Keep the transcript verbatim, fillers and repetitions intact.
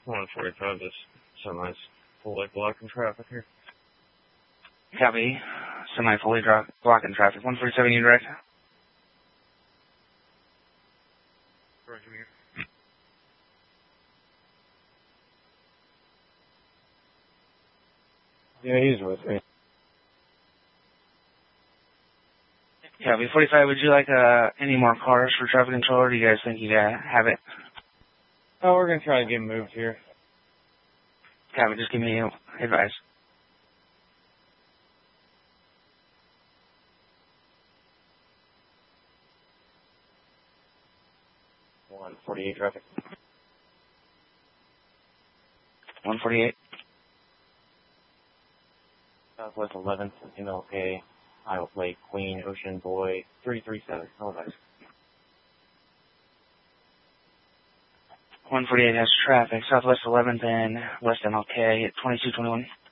one forty-five, this semi's fully blocking traffic here. Copy. Semi fully dro- blocking traffic. one forty-seven, you direct. Roger here. Yeah, he's with me. Copy. forty-five, would you like uh, any more cars for traffic control, or do you guys think you uh, have it? Oh, we're going to try to get moved here. Copy. Just give me advice. one forty-eight traffic. one forty-eight. Southwest eleventh, M L K, Iowa Plate, Queen, Ocean, Boy, three three seven. Halifax. one forty-eight has traffic. Southwest eleventh and West M L K at twenty-two twenty-one.